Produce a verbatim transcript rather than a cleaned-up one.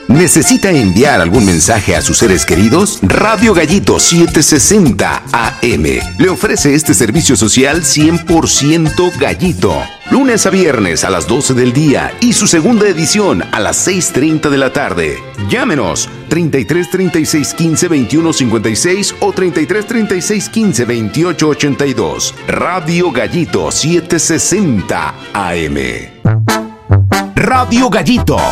¿Necesita enviar algún mensaje a sus seres queridos? Radio Gallito setecientos sesenta A M le ofrece este servicio social cien por ciento gallito. Lunes a viernes a las doce del día y su segunda edición a las seis treinta de la tarde. Llámenos treinta y tres, treinta y seis, quince, veintiuno, cincuenta y seis o treinta y tres, treinta y seis, quince, veintiocho, ochenta y dos. Radio Gallito setecientos sesenta A M. Radio Gallito.